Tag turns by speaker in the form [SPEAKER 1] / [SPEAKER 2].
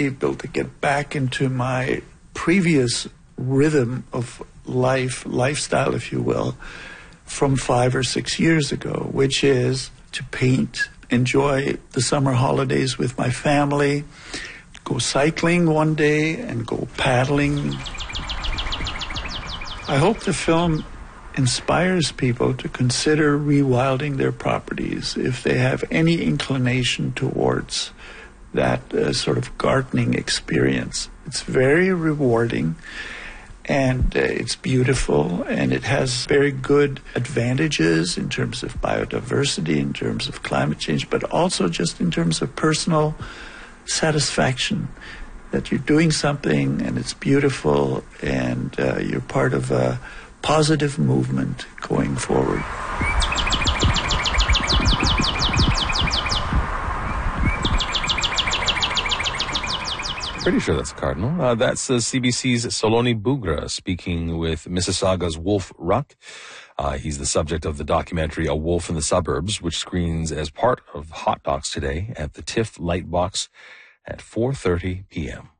[SPEAKER 1] able to get back into my previous rhythm of lifestyle, if you will, from 5 or 6 years ago, which is to paint, enjoy the summer holidays with my family, go cycling one day and go paddling. I hope the film inspires people to consider rewilding their properties if they have any inclination towards that sort of gardening experience. It's very rewarding, and it's beautiful, and it has very good advantages in terms of biodiversity, in terms of climate change, but also just in terms of personal satisfaction that you're doing something and it's beautiful, and you're part of a positive movement going forward.
[SPEAKER 2] Pretty sure that's a cardinal. That's CBC's Saloni Bugra speaking with Mississauga's Wolf Ruck. He's the subject of the documentary A Wolf in the Suburbs, which screens as part of Hot Docs today at the TIFF Lightbox at 4:30 p.m.